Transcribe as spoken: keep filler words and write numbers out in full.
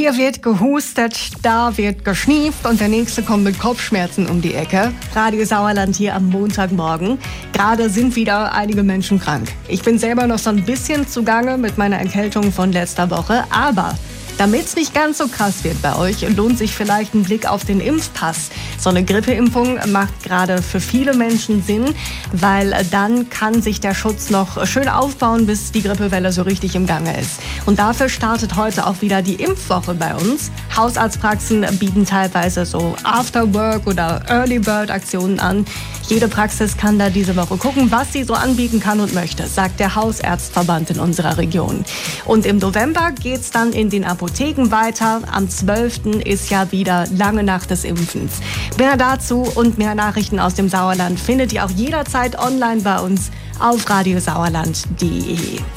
Hier wird gehustet, da wird geschnieft und der Nächste kommt mit Kopfschmerzen um die Ecke. Radio Sauerland hier am Montagmorgen. Gerade sind wieder einige Menschen krank. Ich bin selber noch so ein bisschen zugange mit meiner Erkältung von letzter Woche, aber damit es nicht ganz so krass wird bei euch, lohnt sich vielleicht ein Blick auf den Impfpass. So eine Grippeimpfung macht gerade für viele Menschen Sinn, weil dann kann sich der Schutz noch schön aufbauen, bis die Grippewelle so richtig im Gange ist. Und dafür startet heute auch wieder die Impfwoche bei uns. Hausarztpraxen bieten teilweise so After-Work- oder Early-Bird-Aktionen an. Jede Praxis kann da diese Woche gucken, was sie so anbieten kann und möchte, sagt der Hausärztverband in unserer Region. Und im November geht's dann in den Apotheken weiter. Am zwölften ist ja wieder lange Nacht des Impfens. Mehr dazu und mehr Nachrichten aus dem Sauerland findet ihr auch jederzeit online bei uns auf radiosauerland punkt de.